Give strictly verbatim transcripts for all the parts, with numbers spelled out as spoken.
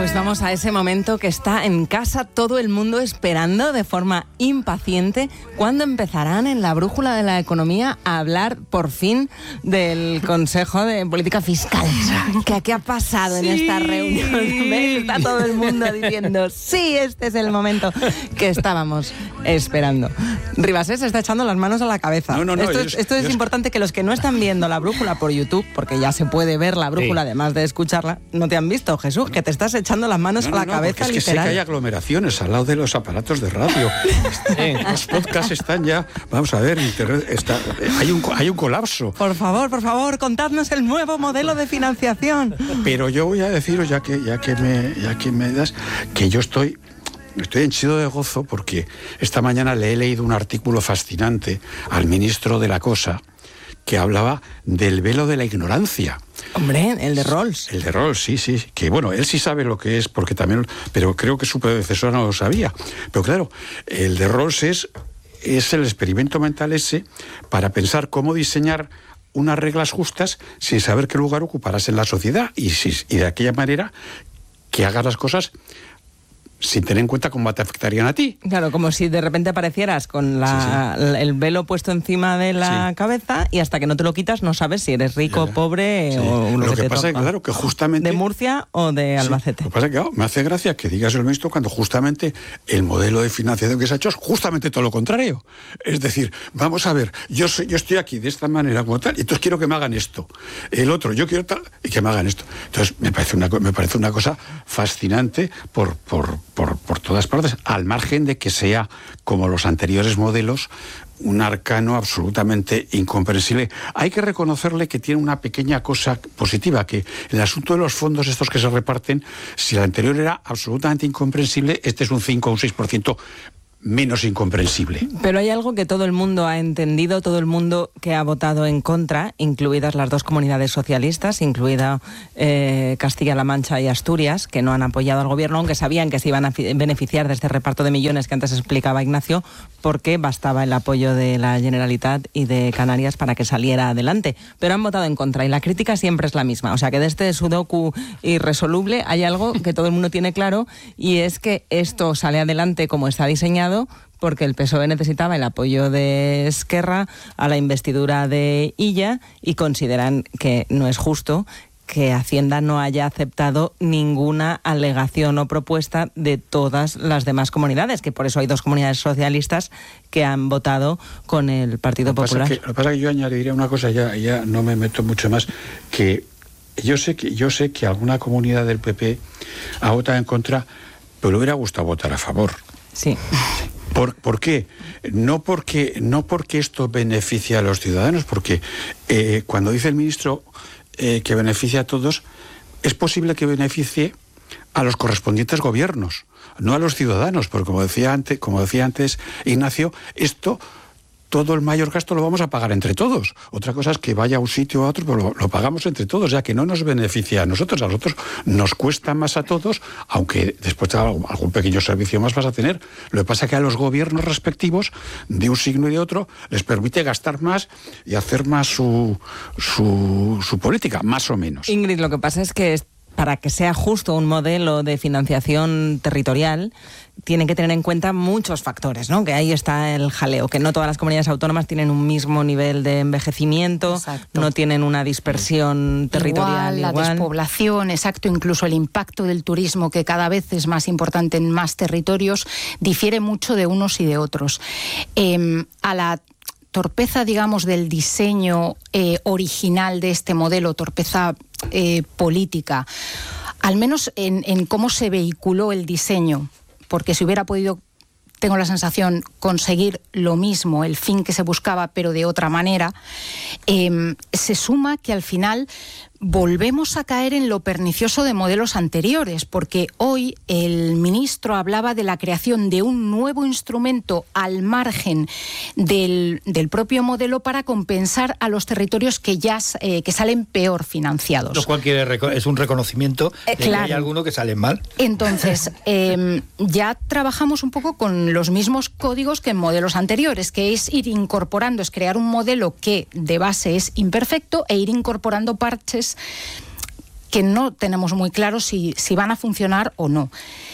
Pues vamos a ese momento que está en casa todo el mundo esperando de forma impaciente cuando empezarán en la brújula de la economía a hablar por fin del Consejo de Política Fiscal. ¿Qué, qué ha pasado sí. en esta reunión? ¿Ves? Está todo el mundo diciendo sí, este es el momento que estábamos esperando. Ribasés se está echando las manos a la cabeza. No, no, no, esto yo, es, esto es yo, importante que los que no están viendo la brújula por YouTube, porque ya se puede ver la brújula sí. además de escucharla, no te han visto, Jesús, que te estás echando las manos no, no, a la no, cabeza, es que literal. sé que hay aglomeraciones al lado de los aparatos de radio. Sí, los podcasts están ya, vamos a ver, internet está, hay un hay un colapso. Por favor, por favor, contadnos el nuevo modelo de financiación. Pero yo voy a deciros, ya que ya que me ya que me das, que yo estoy Estoy henchido de gozo porque esta mañana le he leído un artículo fascinante al ministro de la Cosa que hablaba del velo de la ignorancia. Hombre, el de Rawls. El de Rawls, sí, sí. Que bueno, él sí sabe lo que es, porque también, pero creo que su predecesor no lo sabía. Pero claro, el de Rawls es, es el experimento mental ese para pensar cómo diseñar unas reglas justas sin saber qué lugar ocuparás en la sociedad y, si, y de aquella manera que hagas las cosas sin tener en cuenta cómo te afectarían a ti. Claro, como si de repente aparecieras con la, sí, sí. el velo puesto encima de la sí. cabeza y hasta que no te lo quitas no sabes si eres rico, ya, ya. pobre sí. o lo lo que, que te pasa toca. Es claro, que justamente... ¿De Murcia o de Albacete? Sí, lo que pasa es que claro, me hace gracia que digas el ministro cuando justamente el modelo de financiación que se ha hecho es justamente todo lo contrario. Es decir, vamos a ver, yo, soy, yo estoy aquí de esta manera como tal y entonces quiero que me hagan esto. El otro, yo quiero tal y que me hagan esto. Entonces me parece una, me parece una cosa fascinante por... por Por, por todas partes, al margen de que sea, como los anteriores modelos, un arcano absolutamente incomprensible. Hay que reconocerle que tiene una pequeña cosa positiva, que el asunto de los fondos estos que se reparten, si el anterior era absolutamente incomprensible, este es un cinco o un seis por ciento menos incomprensible. Pero hay algo que todo el mundo ha entendido, todo el mundo que ha votado en contra, incluidas las dos comunidades socialistas, incluida eh, Castilla-La Mancha y Asturias, que no han apoyado al gobierno, aunque sabían que se iban a beneficiar de este reparto de millones que antes explicaba Ignacio, porque bastaba el apoyo de la Generalitat y de Canarias para que saliera adelante. Pero han votado en contra y la crítica siempre es la misma. O sea que de este sudoku irresoluble hay algo que todo el mundo tiene claro y es que esto sale adelante como está diseñado porque el P S O E necesitaba el apoyo de Esquerra a la investidura de Illa y consideran que no es justo que Hacienda no haya aceptado ninguna alegación o propuesta de todas las demás comunidades, que por eso hay dos comunidades socialistas que han votado con el Partido Popular. Lo que pasa es que yo añadiría una cosa, ya, ya no me meto mucho más, que yo sé que yo sé que alguna comunidad del P P ha votado en contra, pero le hubiera gustado votar a favor. Sí. ¿Por, ¿Por qué? No porque, no porque esto beneficia a los ciudadanos, porque eh, cuando dice el ministro eh, que beneficia a todos, es posible que beneficie a los correspondientes gobiernos, no a los ciudadanos, porque como decía antes, como decía antes Ignacio, esto... todo el mayor gasto lo vamos a pagar entre todos. Otra cosa es que vaya a un sitio o a otro, pero lo, lo pagamos entre todos, ya que no nos beneficia a nosotros. A nosotros nos cuesta más a todos, aunque después algún, algún pequeño servicio más vas a tener. Lo que pasa es que a los gobiernos respectivos, de un signo y de otro, les permite gastar más y hacer más su, su, su política, más o menos. Ingrid, lo que pasa es que para que sea justo un modelo de financiación territorial, tienen que tener en cuenta muchos factores, ¿no? Que ahí está el jaleo, que no todas las comunidades autónomas tienen un mismo nivel de envejecimiento, exacto. No tienen una dispersión territorial igual, igual. La despoblación, exacto, incluso el impacto del turismo, que cada vez es más importante en más territorios, difiere mucho de unos y de otros. Eh, a la torpeza, digamos, del diseño eh, original de este modelo, torpeza eh, política, al menos en, en cómo se vehiculó el diseño, porque si hubiera podido, tengo la sensación, conseguir lo mismo, el fin que se buscaba, pero de otra manera, eh, se suma que al final volvemos a caer en lo pernicioso de modelos anteriores, porque hoy el ministro hablaba de la creación de un nuevo instrumento al margen del, del propio modelo para compensar a los territorios que ya eh, que salen peor financiados. Lo cual quiere, es un reconocimiento de eh, claro. que hay algunos que salen mal. Entonces, eh, ya trabajamos un poco con los mismos códigos que en modelos anteriores, que es ir incorporando, es crear un modelo que de base es imperfecto e ir incorporando parches que no tenemos muy claro si, si van a funcionar o no.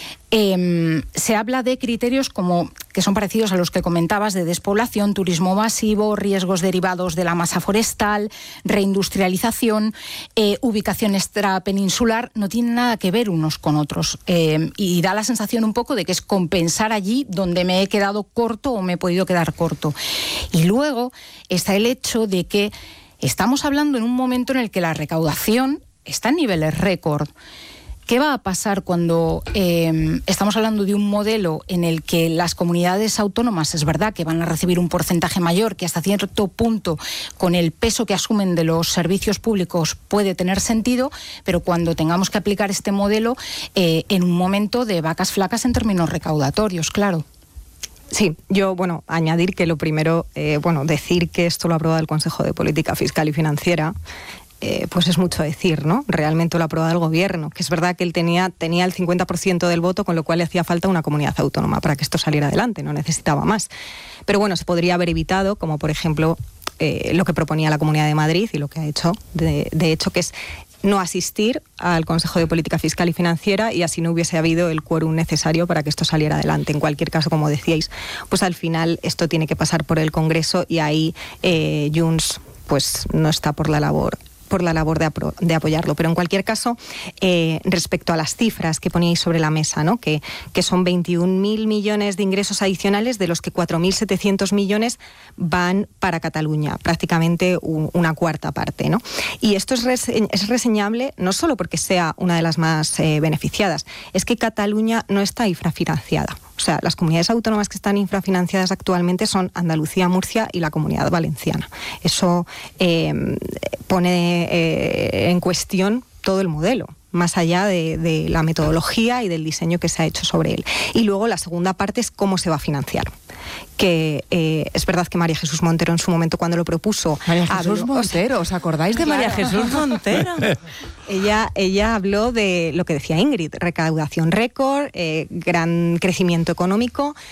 Eh, se habla de criterios como que son parecidos a los que comentabas, de despoblación, turismo masivo, riesgos derivados de la masa forestal, reindustrialización, eh, ubicación extrapeninsular. No tienen nada que ver unos con otros. Eh, y da la sensación un poco de que es compensar allí donde me he quedado corto o me he podido quedar corto. Y luego está el hecho de que estamos hablando en un momento en el que la recaudación está en niveles récord. ¿Qué va a pasar cuando eh, estamos hablando de un modelo en el que las comunidades autónomas, es verdad que van a recibir un porcentaje mayor, que hasta cierto punto, con el peso que asumen de los servicios públicos, puede tener sentido, pero cuando tengamos que aplicar este modelo eh, en un momento de vacas flacas en términos recaudatorios, claro? Sí, yo, bueno, añadir que lo primero, eh, bueno, decir que esto lo ha aprobado el Consejo de Política Fiscal y Financiera, Eh, pues es mucho decir, ¿no? Realmente lo ha aprobado el Gobierno, que es verdad que él tenía, tenía el cincuenta por ciento del voto, con lo cual le hacía falta una comunidad autónoma para que esto saliera adelante, no necesitaba más. Pero bueno, se podría haber evitado, como por ejemplo eh, lo que proponía la Comunidad de Madrid y lo que ha hecho, de, de hecho, que es no asistir al Consejo de Política Fiscal y Financiera, y así no hubiese habido el quórum necesario para que esto saliera adelante. En cualquier caso, como decíais, pues al final esto tiene que pasar por el Congreso, y ahí eh, Junts pues no está por la labor por la labor de, apro- de apoyarlo. Pero en cualquier caso, eh, respecto a las cifras que poníais sobre la mesa, ¿no? que, que son veintiún mil millones de ingresos adicionales, de los que cuatro mil setecientos millones van para Cataluña, prácticamente un, una cuarta parte, ¿no? Y esto es, rese- es reseñable no solo porque sea una de las más eh, beneficiadas, es que Cataluña no está infrafinanciada. O sea, las comunidades autónomas que están infrafinanciadas actualmente son Andalucía, Murcia y la Comunidad Valenciana. Eso eh, pone eh, en cuestión todo el modelo, más allá de, de la metodología y del diseño que se ha hecho sobre él. Y luego la segunda parte es cómo se va a financiar. Que eh, es verdad que María Jesús Montero en su momento, cuando lo propuso... María Jesús habló, Montero, ¿os acordáis de María claro. Jesús Montero? Ella, ella habló de lo que decía Ingrid, recaudación récord, eh, gran crecimiento económico,